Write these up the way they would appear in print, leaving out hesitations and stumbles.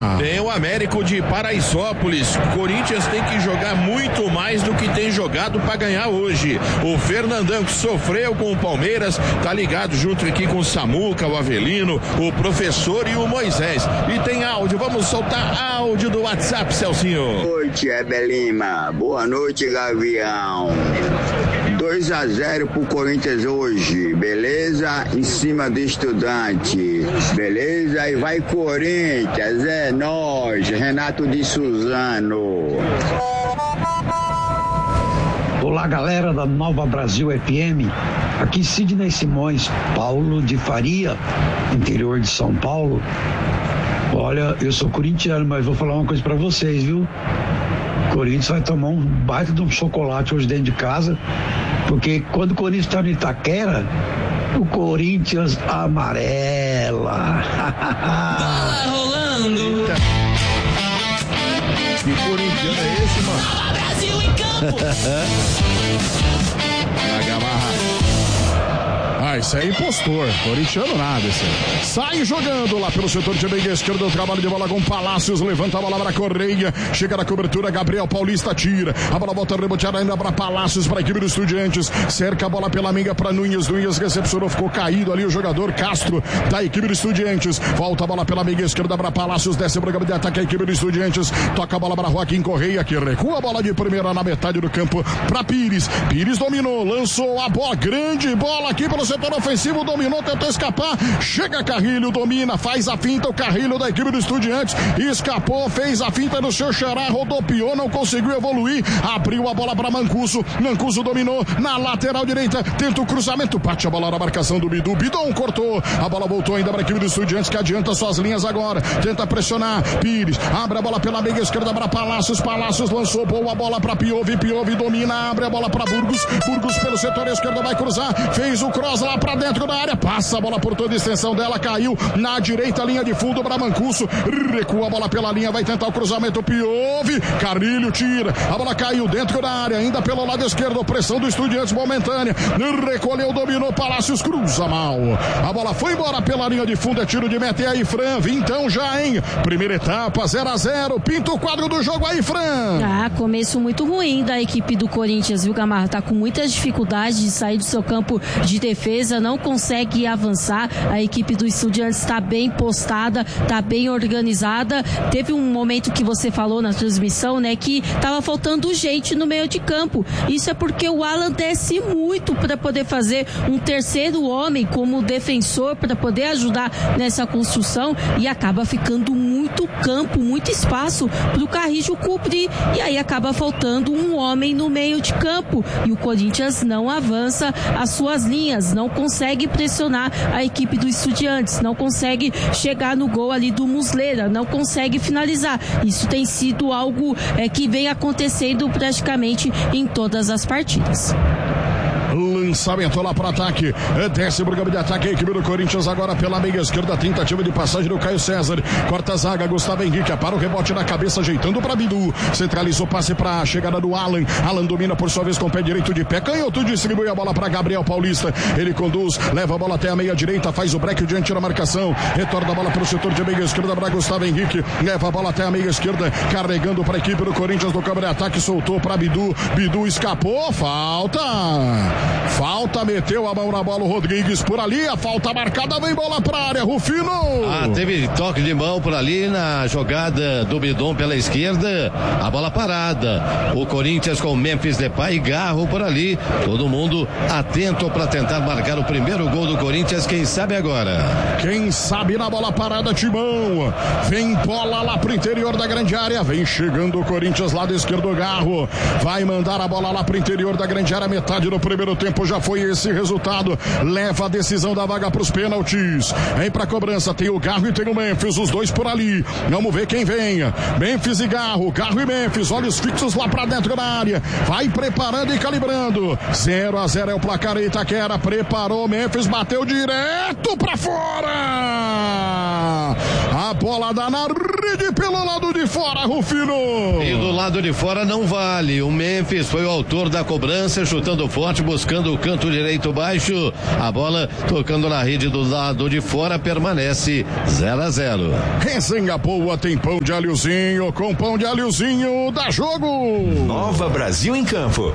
Tem o Américo de Paraisópolis. Corinthians tem que jogar muito mais do que tem jogado para ganhar hoje. O Fernandão, que sofreu com o Palmeiras, tá ligado junto aqui com o Samuca, o Avelino, o professor e o Moisés. E tem áudio, vamos soltar áudio do WhatsApp, Celcinho. Boa noite, Heber Lima. Boa noite, Gavião. 2-0 pro Corinthians hoje, beleza? Em cima do Estudante, beleza? E vai Corinthians, é nóis, Renato de Suzano. Olá, galera da Nova Brasil FM, aqui Sidney Simões, Paulo de Faria, interior de São Paulo. Olha, eu sou corintiano, mas vou falar uma coisa pra vocês, viu? O Corinthians vai tomar um baita de um chocolate hoje dentro de casa, porque quando o Corinthians está no Itaquera, o Corinthians amarela. Tá rolando. Que corintiano é esse, mano? Fala, Brasil em campo. Ah, isso é impostor, corintiano nada esse. Sai jogando lá pelo setor de meia esquerda, o trabalho de bola com Palácios, levanta a bola para Correia, chega na cobertura, Gabriel Paulista tira, a bola volta reboteada ainda para Palácios, para a equipe dos Estudiantes, cerca a bola pela meia para Nunes recepcionou, ficou caído ali o jogador Castro da equipe dos Estudiantes, volta a bola pela meia esquerda para Palácios, desce o programa de ataque a equipe dos Estudiantes, toca a bola para Joaquim Correia, que recua a bola de primeira na metade do campo para Pires dominou, lançou a bola, grande bola aqui pelo setor ofensivo, dominou, tentou escapar, chega Carrilho, domina, faz a finta, o Carrilho da equipe do Estudiantes, escapou, fez a finta no seu xará, rodopiou, não conseguiu evoluir, abriu a bola para Mancuso dominou, na lateral direita, tenta o cruzamento, bate a bola na marcação do Bidu, Bidon cortou, a bola voltou ainda para a equipe do Estudiantes, que adianta suas linhas agora, tenta pressionar, Pires, abre a bola pela meia esquerda para Palácios lançou, boa bola para Piove domina, abre a bola para Burgos pelo setor esquerdo, vai cruzar, fez o cross lá pra dentro da área, passa a bola por toda a extensão dela, caiu na direita, linha de fundo para Mancuso, recua a bola pela linha, vai tentar o cruzamento, Piove, Carrilho tira, a bola caiu dentro da área, ainda pelo lado esquerdo, pressão do Estudiantes momentânea, recolheu, dominou, Palácios cruza mal, a bola foi embora pela linha de fundo, é tiro de meta, e aí Fran, então já em primeira etapa, 0-0, pinta o quadro do jogo aí, Fran. Começo muito ruim da equipe do Corinthians, viu, Gamarra? Tá com muitas dificuldades de sair do seu campo de defesa, não consegue avançar, a equipe do Estudiantes está bem postada, está bem organizada, teve um momento que você falou na transmissão, né, que tava faltando gente no meio de campo, isso é porque o Alan desce muito para poder fazer um terceiro homem como defensor, para poder ajudar nessa construção, e acaba ficando muito campo, muito espaço para o Carrillo cobrir, e aí acaba faltando um homem no meio de campo, e o Corinthians não avança as suas linhas, não consegue pressionar a equipe do Estudiantes, não consegue chegar no gol ali do Muslera, não consegue finalizar. Isso tem sido algo que vem acontecendo praticamente em todas as partidas. Lançamento lá para ataque, desce o programa de ataque a equipe do Corinthians agora pela meia esquerda, tentativa de passagem do Caio César, corta a zaga, Gustavo Henrique, para o rebote na cabeça, ajeitando para Bidu, centralizou, passe para a chegada do Alan domina por sua vez com o pé direito de pé, canhoto, distribui a bola para Gabriel Paulista, ele conduz, leva a bola até a meia direita, faz o break diante da marcação, retorna a bola para o setor de meia esquerda para Gustavo Henrique, leva a bola até a meia esquerda, carregando para a equipe do Corinthians no campo de ataque, soltou para Bidu escapou, falta, meteu a mão na bola o Rodrigues por ali, a falta marcada, vem bola pra área, Rufino. Teve toque de mão por ali na jogada do Bidon pela esquerda, a bola parada, o Corinthians com Memphis Depay e Garro por ali, todo mundo atento para tentar marcar o primeiro gol do Corinthians, quem sabe agora. Quem sabe na bola parada, Timão, vem bola lá pro interior da grande área, vem chegando o Corinthians lado esquerdo, Garro, vai mandar a bola lá pro interior da grande área, metade do primeiro tempo já foi esse resultado, leva a decisão da vaga para os pênaltis, vem pra cobrança, tem o Garro e tem o Memphis, os dois por ali, vamos ver quem vem, Memphis e Garro e Memphis, olhos fixos lá pra dentro da área, vai preparando e calibrando, 0-0 é o placar, Itaquera preparou, Memphis bateu direto pra fora, a A bola dá na rede pelo lado de fora, Rufino. E do lado de fora não vale. O Memphis foi o autor da cobrança, chutando forte, buscando o canto direito baixo. A bola tocando na rede do lado de fora, permanece 0-0. Resenha boa, tem pão de alhozinho. Com pão de alhozinho, dá jogo. Nova Brasil em campo.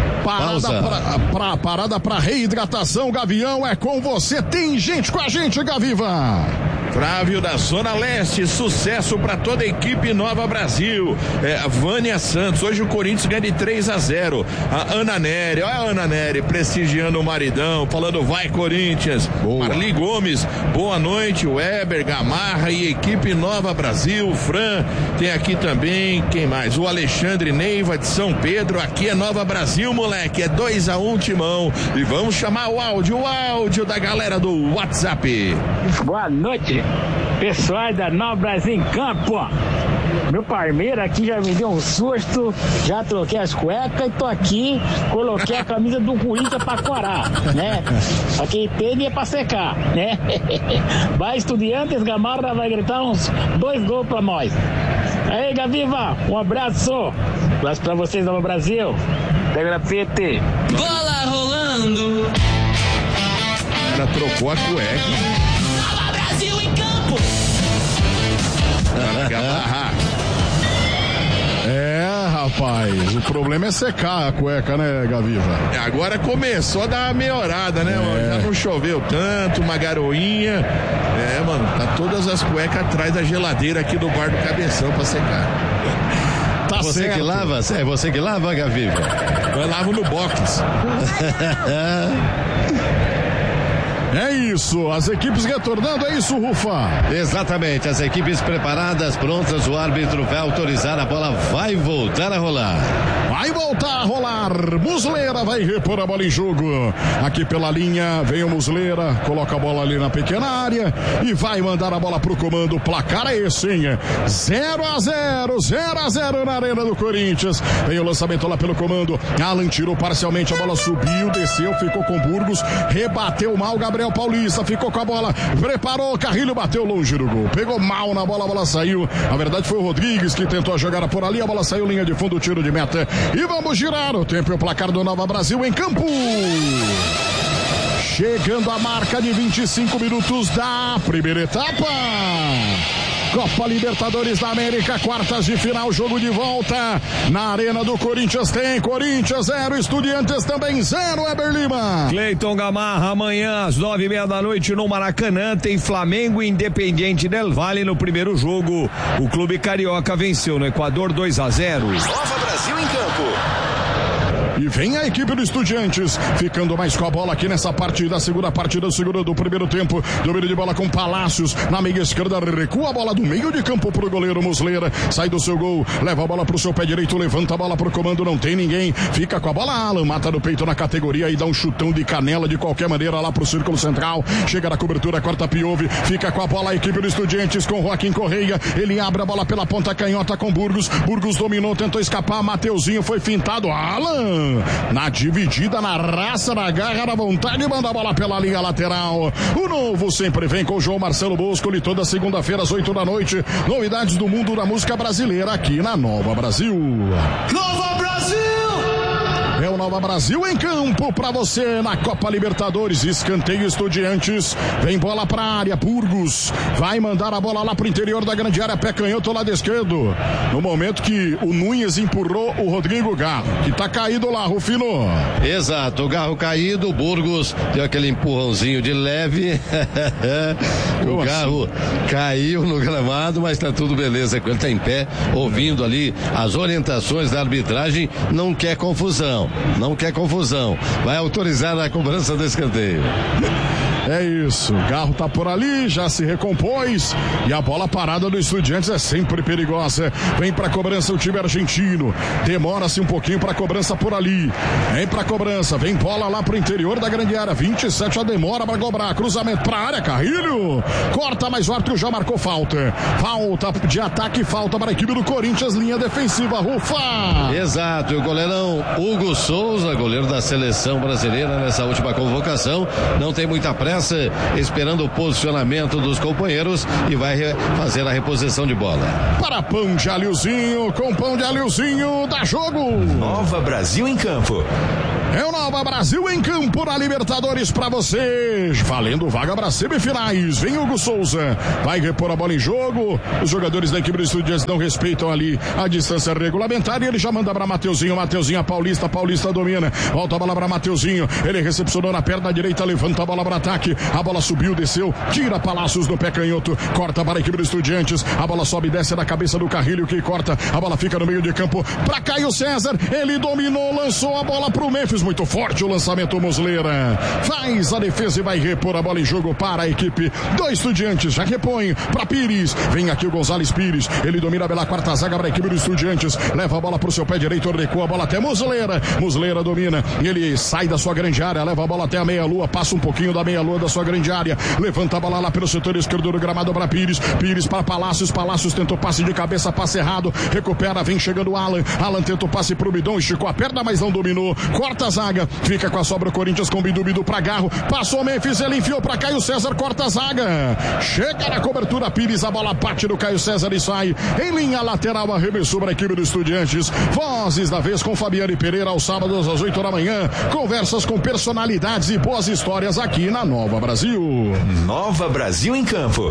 Parada pra reidratação, Gavião, é com você. Tem gente com a gente, Gaviva. Flávio da Zona Leste, sucesso para toda a equipe Nova Brasil. Vânia Santos, hoje o Corinthians ganha de 3-0. A Ana Nery, olha a Ana Nery prestigiando o maridão, falando vai Corinthians. Boa. Marli Gomes, boa noite. Weber, Gamarra e equipe Nova Brasil. Fran, tem aqui também, quem mais? O Alexandre Neiva de São Pedro, aqui é Nova Brasil, moleque, é 2-1 Timão. E vamos chamar o áudio da galera do WhatsApp. Boa noite, pessoal da Nova Brasil em campo. Meu parmeiro aqui já me deu um susto, já troquei as cuecas e tô aqui, coloquei a camisa do Corinthians pra corar, né? Aqui pede é pra secar, né? Vai Estudiantes, Gamarra vai gritar uns 2 gols pra nós. Aí, Gaviva, um abraço. Abraço pra vocês, Nova Brasil. Pega na PT. Bola rolando. Ela trocou a cueca. Nova Brasil em campo. Rapaz, o problema é secar a cueca, né, Gaviva? Agora começou a dar uma melhorada, né? Já não choveu tanto, uma garoinha. Mano, tá todas as cuecas atrás da geladeira aqui do bar do Cabeção pra secar. Tá você certo. Que lava? É você que lava, Gaviva? Eu lavo no box. É isso, as equipes retornando, é isso, Rufa? Exatamente, as equipes preparadas, prontas, o árbitro vai autorizar, a bola vai voltar a rolar. Vai voltar a rolar, Muslera vai repor a bola em jogo. Aqui pela linha, vem o Muslera, coloca a bola ali na pequena área e vai mandar a bola pro comando. O placar é esse, hein? 0-0 na arena do Corinthians. Vem o lançamento lá pelo comando, Alan tirou parcialmente, a bola subiu, desceu, ficou com Burgos, rebateu mal, Gabriel Paulista ficou com a bola, preparou, Carrilho bateu longe do gol, pegou mal na bola, a bola saiu, na verdade foi o Rodrigues que tentou a jogada por ali, a bola saiu, linha de fundo, tiro de meta, e vamos girar o tempo e o placar do Nova Brasil em campo. Chegando a marca de 25 minutos da primeira etapa. Copa Libertadores da América, quartas de final, jogo de volta. Na arena do Corinthians tem Corinthians 0, Estudiantes também 0, Eber Lima. Cleiton Gamarra, amanhã às 9:30 da noite no Maracanã tem Flamengo e Independiente del Valle no primeiro jogo. O clube carioca venceu no Equador 2-0. Nova Brasil em campo. E vem a equipe do Estudiantes, ficando mais com a bola aqui nessa partida, segunda partida, segunda do primeiro tempo, domínio de bola com Palácios, na meia esquerda, recua a bola do meio de campo pro goleiro Muslera, sai do seu gol, leva a bola pro seu pé direito, levanta a bola pro comando, não tem ninguém, fica com a bola, Alan, mata no peito na categoria e dá um chutão de canela de qualquer maneira lá pro círculo central, chega na cobertura, corta Piove, fica com a bola a equipe do Estudiantes com Joaquim Correia, ele abre a bola pela ponta canhota com Burgos dominou, tentou escapar, Mateuzinho foi fintado, Alan, na dividida, na raça, na garra, na vontade, manda a bola pela linha lateral. O novo sempre vem com o João Marcelo Boscoli, toda segunda-feira às 8 da noite. Novidades do mundo da música brasileira aqui na Nova Brasil. Nova Brasil! É o Nova Brasil em campo pra você na Copa Libertadores. Escanteio Estudiantes. Vem bola pra área. Burgos vai mandar a bola lá pro interior da grande área. Pé canhoto, lado esquerdo. No momento que o Nunes empurrou o Rodrigo Garro, que tá caído lá, Rufino. Exato, o Garro caído. O Burgos deu aquele empurrãozinho de leve. O Garro caiu no gramado, mas tá tudo beleza. Ele tá em pé, ouvindo ali as orientações da arbitragem. Não quer confusão. Vai autorizar a cobrança do escanteio. É isso, o Garro tá por ali, já se recompôs e a bola parada do Estudiantes é sempre perigosa. Vem pra cobrança o time argentino, demora-se um pouquinho pra cobrança por ali. Vem pra cobrança, vem bola lá pro interior da grande área, 27 a demora pra cobrar, cruzamento pra área, Carrilho, corta, mas o árbitro já marcou falta de ataque, falta para a equipe do Corinthians, linha defensiva, Rufa. Exato, e o goleirão Hugo Souza, goleiro da seleção brasileira nessa última convocação, não tem muita pressa, nessa, esperando o posicionamento dos companheiros e vai fazer a reposição de bola. Para Pão de Alhozinho, com Pão de Alhozinho, dá jogo. Nova Brasil em Campo. É o Nova Brasil em Campo na Libertadores pra você. Valendo vaga para semifinais. Vem Hugo Souza. Vai repor a bola em jogo. Os jogadores da equipe do Estudiantes não respeitam ali a distância regulamentar e ele já manda para Mateuzinho. Mateuzinho, a Paulista. Paulista domina. Volta a bola para Mateuzinho. Ele recepcionou na perna direita. Levanta a bola para ataque. A bola subiu, desceu. Tira Palácios do pé canhoto. Corta para a equipe do Estudiantes. A bola sobe e desce na cabeça do Carrilho que corta. A bola fica no meio de campo para Caio César. Ele dominou, lançou a bola para o Memphis. Muito forte o lançamento, Muslera. Faz a defesa e vai repor a bola em jogo para a equipe do Estudiantes. Já repõe para Pires. Vem aqui o Gonzalez Pires. Ele domina pela quarta zaga para a equipe do Estudiantes. Leva a bola para o seu pé direito. Recua a bola até Muslera. Muslera domina. Ele sai da sua grande área. Leva a bola até a meia-lua. Passa um pouquinho da meia-lua da sua grande área. Levanta a bola lá pelo setor esquerdo do gramado para Pires. Pires para Palácios. Palácios tentou passe de cabeça. Passe errado. Recupera. Vem chegando o Alan. Alan tenta o passe pro Bidon. Esticou a perna, mas não dominou. Corta a zaga. Fica com a sobra o Corinthians com Bidu. Bidu pra Garro. Passou o Memphis. Ele enfiou pra Caio César. Corta a zaga. Chega na cobertura Pires. A bola bate no Caio César e sai em linha lateral. Arremessou para a equipe do Estudiantes. Vozes da vez com Fabiane Pereira aos sábados às 8 da manhã. Conversas com personalidades e boas histórias aqui na Nova Brasil. Nova Brasil em Campo.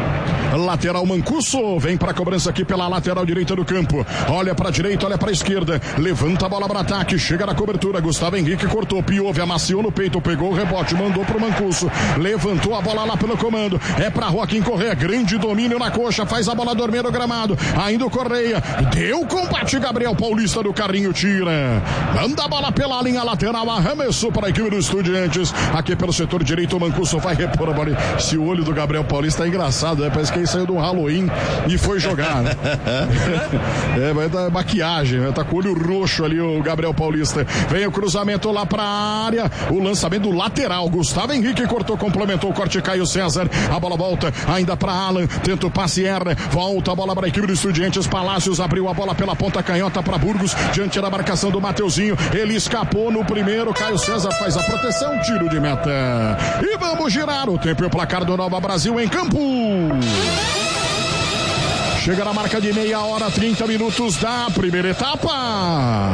Lateral Mancuso, vem para a cobrança aqui pela lateral direita do campo. Olha para a direita, olha para a esquerda. Levanta a bola para ataque, chega na cobertura. Gustavo Henrique cortou, Piove, amaciou no peito, pegou o rebote, mandou pro Mancuso. Levantou a bola lá pelo comando. É para Joaquim Correia, grande domínio na coxa, faz a bola dormir no gramado. Ainda o Correia, deu combate, Gabriel Paulista do Carrinho tira. Manda a bola pela linha lateral, arremessou para a equipe dos Estudiantes. Aqui pelo setor direito, o Mancuso vai repor a bola. Esse olho do Gabriel Paulista é engraçado, né? Parece que ele saiu do Halloween e foi jogar, né? Vai dar maquiagem, né? Tá com o olho roxo ali o Gabriel Paulista. Vem o cruzamento lá pra área, o lançamento do lateral, Gustavo Henrique cortou, complementou o corte, Caio César, a bola volta ainda pra Alan, tenta o passe, erra, volta a bola para a equipe dos Estudiantes. Palácios abriu a bola pela ponta canhota para Burgos, diante da marcação do Mateuzinho, ele escapou no primeiro, Caio César faz a proteção, tiro de meta e vamos girar o tempo e o placar do Nova Brasil em campo. Chega na marca de meia hora, 30 minutos da primeira etapa.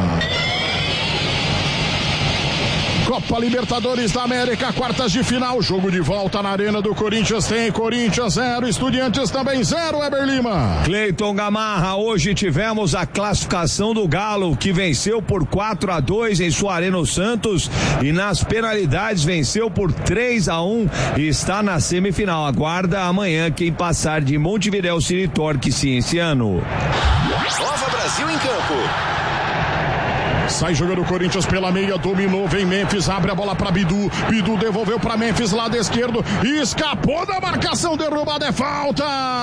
Copa Libertadores da América, quartas de final, jogo de volta na Arena do Corinthians, tem Corinthians 0, Estudiantes também 0, Eber Lima. Cleiton Gamarra, hoje tivemos a classificação do Galo, que venceu por 4-2 em sua Arena Santos e nas penalidades venceu por 3-1 e está na semifinal. Aguarda amanhã quem passar de Montevidéu City Torque Cienciano. Nova Brasil em Campo. Sai jogando o Corinthians pela meia, dominou, vem Memphis, abre a bola para Bidu, Bidu devolveu para Memphis, lado esquerdo, escapou da marcação, derrubada, é falta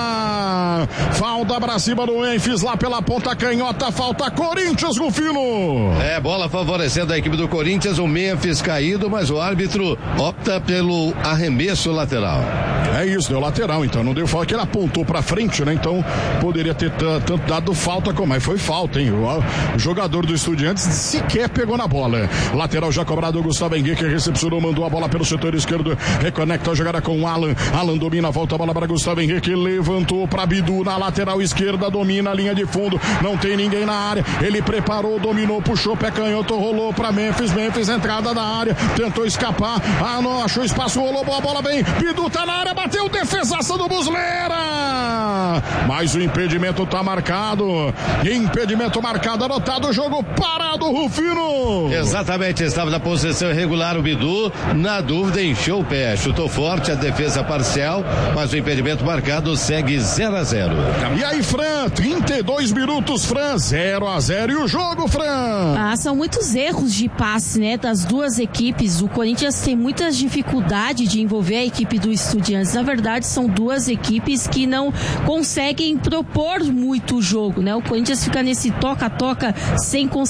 pra cima do Memphis, lá pela ponta canhota, falta Corinthians, Rufino. É, bola favorecendo a equipe do Corinthians, o Memphis caído, mas o árbitro opta pelo arremesso lateral. É isso, deu lateral, então não deu falta, que ele apontou pra frente, né, então poderia ter tanto dado falta como, mas foi falta, hein, o jogador do Estudiantes sequer pegou na bola. Lateral já cobrado, o Gustavo Henrique recepcionou, mandou a bola pelo setor esquerdo, reconecta a jogada com o Alan, Alan domina, volta a bola para Gustavo Henrique, levantou para Bidu na lateral esquerda, domina a linha de fundo, não tem ninguém na área, ele preparou, dominou, puxou, pé canhoto, rolou para Memphis, entrada da área, tentou escapar, não achou espaço, rolou, a bola vem, Bidu tá na área, bateu, defesaça do Muslera, mas o impedimento tá marcado, impedimento marcado, anotado, o jogo parado, Rufino. Exatamente, estava na posição irregular o Bidu, na dúvida encheu o pé, chutou forte, a defesa parcial, mas o impedimento marcado segue 0-0. E aí, Fran, 32 minutos, Fran, 0-0 e o jogo, Fran? São muitos erros de passe, né, das duas equipes. O Corinthians tem muitas dificuldades de envolver a equipe do Estudiantes. Na verdade, são duas equipes que não conseguem propor muito o jogo, né? O Corinthians fica nesse toca-toca sem conseguir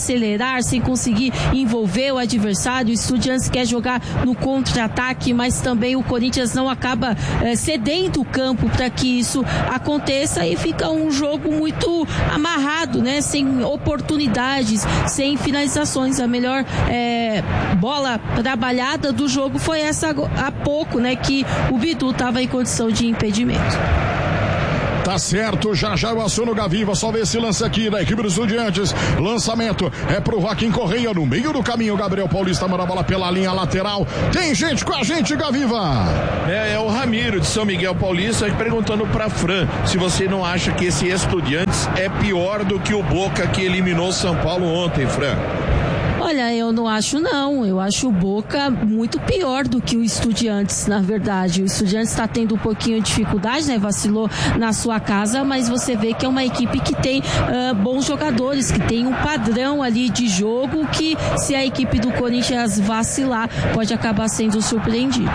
acelerar, sem conseguir envolver o adversário. O Estudiantes quer jogar no contra-ataque, mas também o Corinthians não acaba cedendo o campo para que isso aconteça, e fica um jogo muito amarrado, né? Sem oportunidades, sem finalizações. A melhor bola trabalhada do jogo foi essa há pouco, né? Que o Bidu estava em condição de impedimento. Tá certo, já eu aciono o Gaviva, só ver esse lance aqui da equipe dos Estudiantes. Lançamento é pro Joaquim Correia, no meio do caminho. Gabriel Paulista manda a bola pela linha lateral. Tem gente com a gente, Gaviva. É o Ramiro de São Miguel Paulista perguntando pra Fran se você não acha que esse Estudiantes é pior do que o Boca que eliminou São Paulo ontem, Fran. Olha, eu não acho não, eu acho o Boca muito pior do que o Estudiantes, na verdade. O Estudiantes está tendo um pouquinho de dificuldade, né? Vacilou na sua casa, mas você vê que é uma equipe que tem bons jogadores, que tem um padrão ali de jogo que, se a equipe do Corinthians vacilar, pode acabar sendo surpreendido.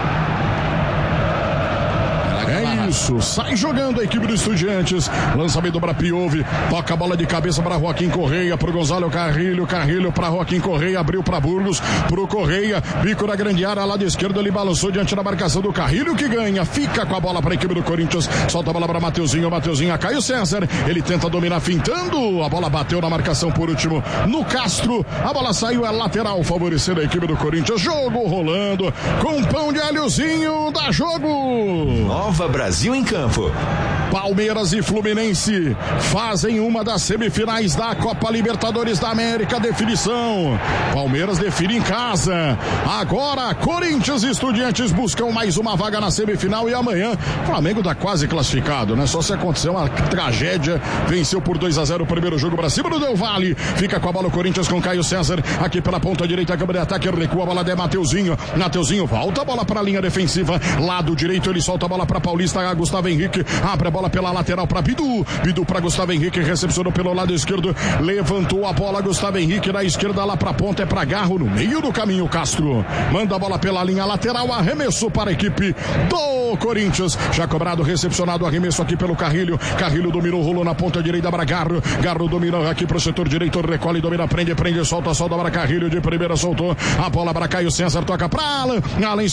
É isso, sai jogando a equipe do Estudiantes. Lançamento para Piove, toca a bola de cabeça para Joaquim Correia, pro Gonzalo Carrilho para Joaquim Correia, abriu para Burgos, pro Correia, bico da grande área, lado esquerdo, ele balançou diante da marcação do Carrilho, que ganha, fica com a bola para a equipe do Corinthians, solta a bola para Mateuzinho, a Caio César, ele tenta dominar fintando, a bola bateu na marcação por último no Castro, a bola saiu, é lateral, favorecendo a equipe do Corinthians. Jogo rolando com pão de alhozinho, dá jogo. Nova Brasil em Campo. Palmeiras e Fluminense fazem uma das semifinais da Copa Libertadores da América. Definição. Palmeiras define em casa. Agora, Corinthians e Estudiantes buscam mais uma vaga na semifinal, e amanhã o Flamengo tá quase classificado, né? Só se acontecer uma tragédia. Venceu por 2-0 o primeiro jogo pra cima do Del Valle. Fica com a bola o Corinthians com Caio César. Aqui pela ponta direita, câmara de ataque, recua a bola de Mateuzinho. Mateuzinho volta a bola pra linha defensiva. Lado direito, ele solta a bola pra Paulista. Gustavo Henrique abre a bola pela lateral para Bidu. Bidu para Gustavo Henrique, recepcionou pelo lado esquerdo, levantou a bola. Gustavo Henrique na esquerda, lá para ponta, é para Garro, no meio do caminho. Castro manda a bola pela linha lateral, arremesso para a equipe do Corinthians. Já cobrado, recepcionado, arremesso aqui pelo Carrilho. Carrilho dominou, rolou na ponta direita para Garro. Garro dominou aqui para o setor direito, recolhe, domina, prende, solta para Carrilho de primeira, soltou a bola para Caio César, toca para Alan.